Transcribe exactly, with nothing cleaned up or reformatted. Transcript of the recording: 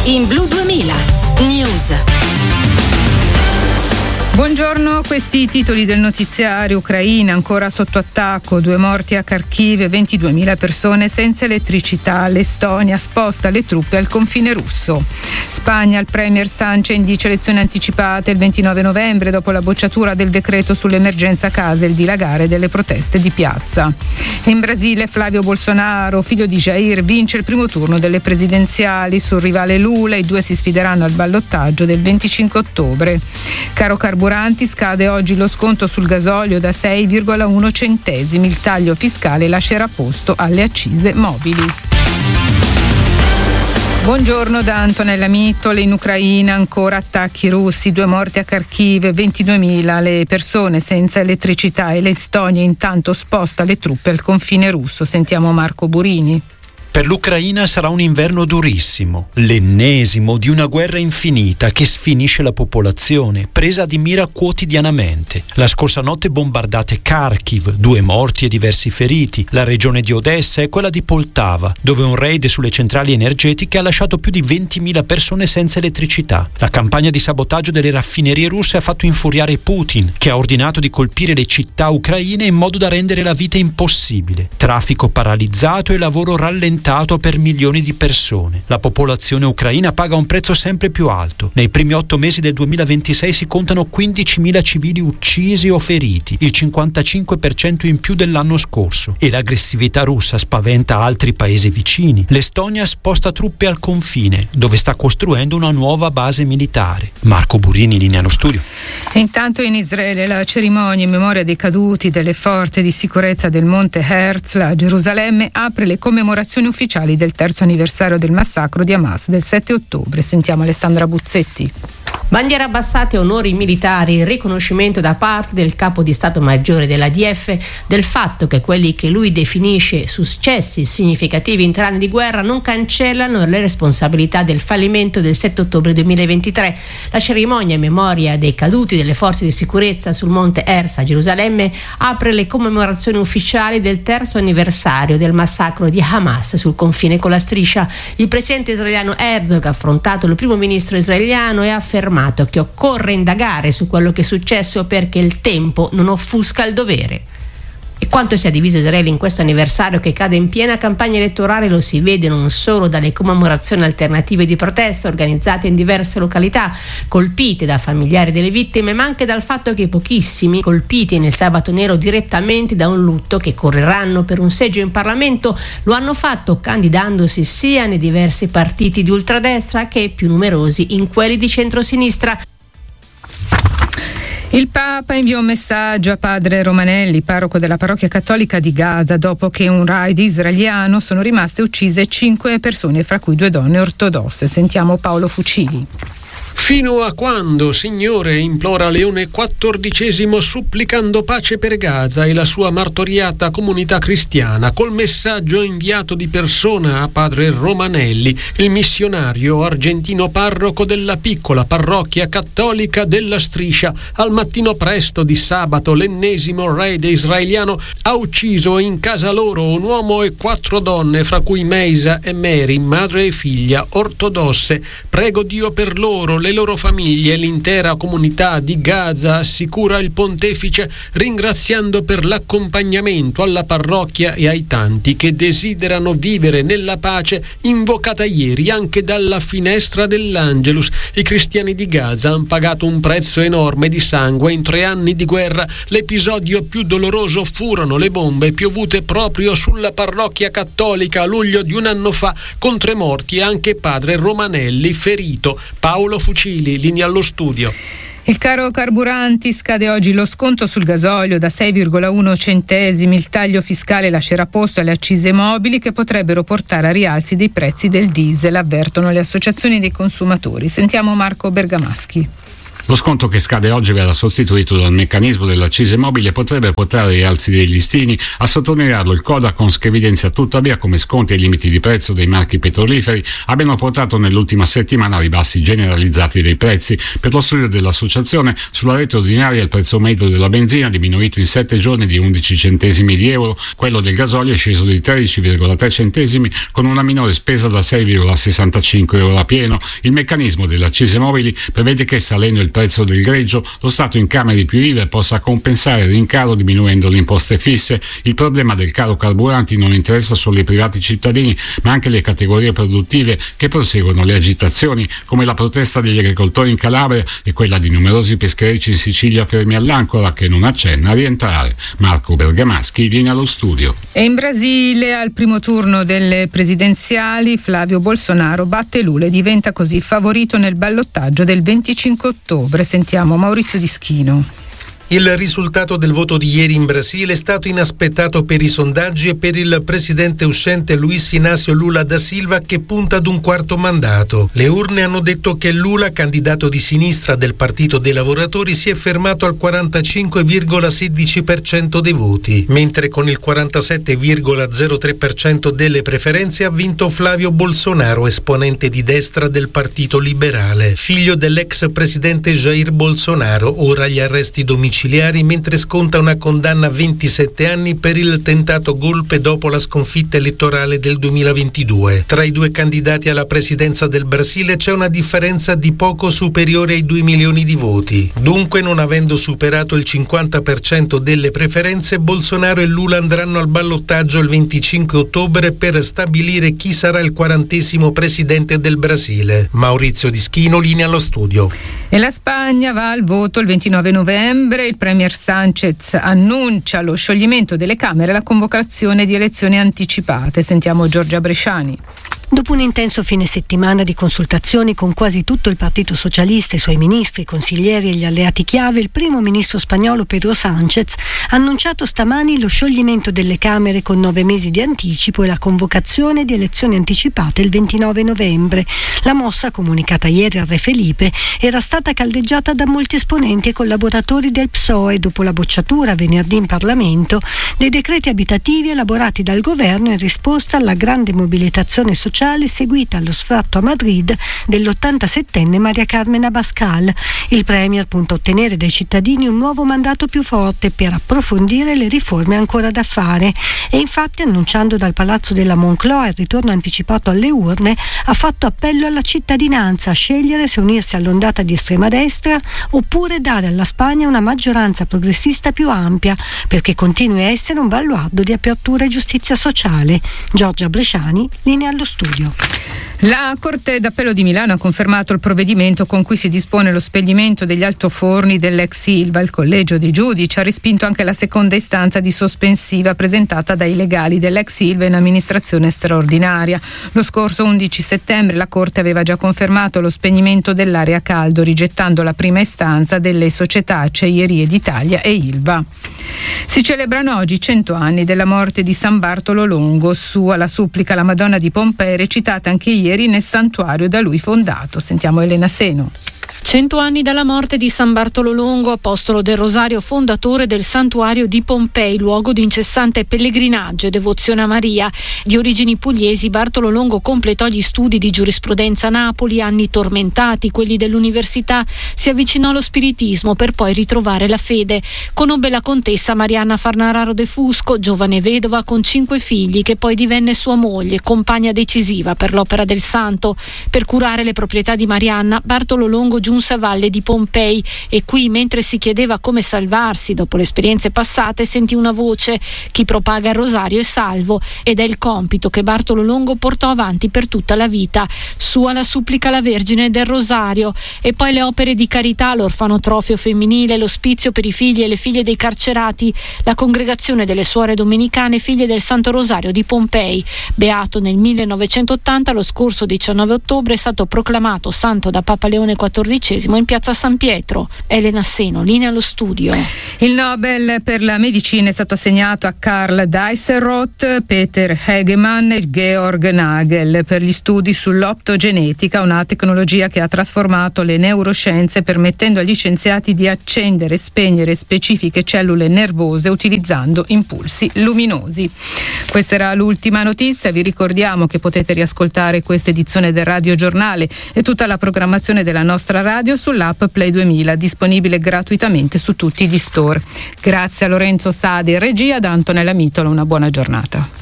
In Blu duemila News. Buongiorno, questi i titoli del notiziario. Ucraina ancora sotto attacco, due morti a Kharkiv e ventiduemila persone senza elettricità. L'Estonia sposta le truppe al confine russo. Spagna, il premier Sánchez indice elezioni anticipate il ventinove novembre dopo la bocciatura del decreto sull'emergenza case e il dilagare delle proteste di piazza. In Brasile Flavio Bolsonaro, figlio di Jair, vince il primo turno delle presidenziali sul rivale Lula. I due si sfideranno al ballottaggio del venticinque ottobre. Caro carburanti, scade oggi lo sconto sul gasolio da sei virgola uno centesimi. Il taglio fiscale lascerà posto alle accise mobili. Buongiorno da Antonella Mittole. In Ucraina ancora attacchi russi, due morti a Kharkiv, ventiduemila le persone senza elettricità e l'Estonia intanto sposta le truppe al confine russo. Sentiamo Marco Burini. Per l'Ucraina sarà un inverno durissimo, l'ennesimo di una guerra infinita che sfinisce la popolazione, presa di mira quotidianamente. La scorsa notte bombardate Kharkiv, due morti e diversi feriti. La regione di Odessa e quella di Poltava, dove un raid sulle centrali energetiche ha lasciato più di ventimila persone senza elettricità. La campagna di sabotaggio delle raffinerie russe ha fatto infuriare Putin, che ha ordinato di colpire le città ucraine in modo da rendere la vita impossibile. Traffico paralizzato e lavoro rallentato per milioni di persone. La popolazione ucraina paga un prezzo sempre più alto. Nei primi otto mesi del duemilaventisei si contano quindicimila civili uccisi o feriti, il cinquantacinque per cento in più dell'anno scorso. E l'aggressività russa spaventa altri paesi vicini. L'Estonia sposta truppe al confine, dove sta costruendo una nuova base militare. Marco Burini, linea allo studio. E intanto in Israele la cerimonia in memoria dei caduti delle forze di sicurezza del Monte Herzl a Gerusalemme apre le commemorazioni ufficiali del terzo anniversario del massacro di Hamas del sette ottobre. Sentiamo Alessandra Buzzetti. Bandiere abbassate, onori militari, riconoscimento da parte del capo di Stato Maggiore dell'A D F del fatto che quelli che lui definisce successi significativi in tre anni di guerra non cancellano le responsabilità del fallimento del sette ottobre duemilaventitré. La cerimonia in memoria dei caduti delle forze di sicurezza sul Monte Herzl a Gerusalemme apre le commemorazioni ufficiali del terzo anniversario del massacro di Hamas sul confine con la striscia. Il presidente israeliano Herzog ha affrontato il primo ministro israeliano e ha affermato che occorre indagare su quello che è successo perché il tempo non offusca il dovere. E quanto sia diviso Israele in questo anniversario che cade in piena campagna elettorale lo si vede non solo dalle commemorazioni alternative di protesta organizzate in diverse località colpite da familiari delle vittime, ma anche dal fatto che pochissimi colpiti nel sabato nero direttamente da un lutto che correranno per un seggio in Parlamento lo hanno fatto candidandosi sia nei diversi partiti di ultradestra che più numerosi in quelli di centrosinistra. Il Papa inviò un messaggio a padre Romanelli, parroco della parrocchia cattolica di Gaza, dopo che un raid israeliano sono rimaste uccise cinque persone, fra cui due donne ortodosse. Sentiamo Paolo Fucili. Fino a quando, Signore, implora Leone quattordicesimo supplicando pace per Gaza e la sua martoriata comunità cristiana, col messaggio inviato di persona a padre Romanelli, il missionario argentino parroco della piccola parrocchia cattolica della Striscia. Al mattino presto di sabato l'ennesimo raid israeliano ha ucciso in casa loro un uomo e quattro donne, fra cui Meisa e Mary, madre e figlia, ortodosse. Prego Dio per loro, le loro famiglie e l'intera comunità di Gaza, assicura il pontefice, ringraziando per l'accompagnamento alla parrocchia e ai tanti che desiderano vivere nella pace invocata ieri anche dalla finestra dell'Angelus. I cristiani di Gaza hanno pagato un prezzo enorme di sangue in tre anni di guerra. L'episodio più doloroso furono le bombe piovute proprio sulla parrocchia cattolica a luglio di un anno fa, con tre morti e anche padre Romanelli ferito. Paolo Fucili, linea allo studio. Il caro carburanti, scade oggi lo sconto sul gasolio da sei virgola uno centesimi. Il taglio fiscale lascerà posto alle accise mobili che potrebbero portare a rialzi dei prezzi del diesel, avvertono le associazioni dei consumatori. Sentiamo Marco Bergamaschi. Lo sconto che scade oggi verrà sostituito dal meccanismo dell'accise mobile e potrebbe portare ai rialzi dei listini. A sottolinearlo il Codacons, che evidenzia tuttavia come sconti e limiti di prezzo dei marchi petroliferi abbiano portato nell'ultima settimana a ribassi generalizzati dei prezzi. Per lo studio dell'associazione, sulla rete ordinaria il prezzo medio della benzina è diminuito in sette giorni di undici centesimi di euro, quello del gasolio è sceso di tredici virgola tre centesimi con una minore spesa da sei virgola sessantacinque euro a pieno. Il meccanismo delle accise mobili prevede che, salendo il prezzo del greggio, lo Stato incameri più I V A e possa compensare il rincaro diminuendo le imposte fisse. Il problema del caro carburanti non interessa solo i privati cittadini, ma anche le categorie produttive che proseguono le agitazioni, come la protesta degli agricoltori in Calabria e quella di numerosi pescherecci in Sicilia fermi all'ancora, che non accenna a rientrare. Marco Bergamaschi, linea allo studio. E in Brasile, al primo turno delle presidenziali, Flavio Bolsonaro batte Lula e diventa così favorito nel ballottaggio del venticinque ottobre. Sentiamo Maurizio Dischino. Il risultato del voto di ieri in Brasile è stato inaspettato per i sondaggi e per il presidente uscente Luiz Inácio Lula da Silva, che punta ad un quarto mandato. Le urne hanno detto che Lula, candidato di sinistra del Partito dei Lavoratori, si è fermato al quarantacinque virgola sedici per cento dei voti, mentre con il quarantasette virgola zero tre per cento delle preferenze ha vinto Flavio Bolsonaro, esponente di destra del Partito Liberale, figlio dell'ex presidente Jair Bolsonaro, ora agli arresti domiciliari mentre sconta una condanna a ventisette anni per il tentato golpe dopo la sconfitta elettorale del duemilaventidue. Tra i due candidati alla presidenza del Brasile c'è una differenza di poco superiore ai due milioni di voti. Dunque, non avendo superato il cinquanta per cento delle preferenze, Bolsonaro e Lula andranno al ballottaggio il venticinque ottobre per stabilire chi sarà il quarantesimo presidente del Brasile. Maurizio Dischino, linea allo studio. E la Spagna va al voto il ventinove novembre. Il premier Sánchez annuncia lo scioglimento delle Camere e la convocazione di elezioni anticipate. Sentiamo Giorgia Bresciani. Dopo un intenso fine settimana di consultazioni con quasi tutto il Partito Socialista, i suoi ministri, consiglieri e gli alleati chiave, il primo ministro spagnolo Pedro Sánchez ha annunciato stamani lo scioglimento delle Camere con nove mesi di anticipo e la convocazione di elezioni anticipate il ventinove novembre. La mossa, comunicata ieri al re Felipe, era stata caldeggiata da molti esponenti e collaboratori del P S O E dopo la bocciatura venerdì in Parlamento dei decreti abitativi elaborati dal governo in risposta alla grande mobilitazione sociale seguita allo sfratto a Madrid dell'ottantasettenne Maria Carmen Abascal. Il premier punta a ottenere dai cittadini un nuovo mandato più forte per approfondire le riforme ancora da fare e infatti, annunciando dal Palazzo della Moncloa il ritorno anticipato alle urne, ha fatto appello alla cittadinanza a scegliere se unirsi all'ondata di estrema destra oppure dare alla Spagna una maggioranza progressista più ampia, perché continui a essere un baluardo di apertura e giustizia sociale. Giorgia Bresciani, linea allo studio. La Corte d'Appello di Milano ha confermato il provvedimento con cui si dispone lo spegnimento degli altoforni dell'ex Ilva. Il collegio dei giudici ha respinto anche la seconda istanza di sospensiva presentata dai legali dell'ex Ilva in amministrazione straordinaria. Lo scorso undici settembre la Corte aveva già confermato lo spegnimento dell'area caldo, rigettando la prima istanza delle società Acciaierie d'Italia e Ilva. Si celebrano oggi cento anni della morte di San Bartolo Longo. Su alla supplica la Madonna di Pompei, recitata anche ieri nel santuario da lui fondato. Sentiamo Elena Seno. Cento anni dalla morte di San Bartolo Longo, apostolo del Rosario, fondatore del santuario di Pompei, luogo di incessante pellegrinaggio e devozione a Maria. Di origini pugliesi, Bartolo Longo completò gli studi di giurisprudenza a Napoli, anni tormentati, quelli dell'università, si avvicinò allo spiritismo per poi ritrovare la fede. Conobbe la contessa Marianna Farnararo de Fusco, giovane vedova con cinque figli, che poi divenne sua moglie, compagna decisiva per l'opera del santo. Per curare le proprietà di Marianna, Bartolo Longo giunse a valle di Pompei e qui, mentre si chiedeva come salvarsi dopo le esperienze passate, sentì una voce: chi propaga il rosario è salvo, ed è il compito che Bartolo Longo portò avanti per tutta la vita. Sua la supplica alla Vergine del Rosario e poi le opere di carità, l'orfanotrofio femminile, l'ospizio per i figli e le figlie dei carcerati, la congregazione delle suore domenicane figlie del Santo Rosario di Pompei. Beato nel millenovecentottanta, lo scorso diciannove ottobre è stato proclamato santo da Papa Leone quattordicesimo quattordicesimo in piazza San Pietro. Elena Seno, linea allo studio. Il Nobel per la medicina è stato assegnato a Karl Deisseroth, Peter Hegemann e Georg Nagel per gli studi sull'optogenetica, una tecnologia che ha trasformato le neuroscienze permettendo agli scienziati di accendere e spegnere specifiche cellule nervose utilizzando impulsi luminosi. Questa era l'ultima notizia. Vi ricordiamo che potete riascoltare questa edizione del Radio Giornale e tutta la programmazione della nostra radio sull'app Play duemila, disponibile gratuitamente su tutti gli store. Grazie a Lorenzo Sadi e regia, da Antonella Mitola, una buona giornata.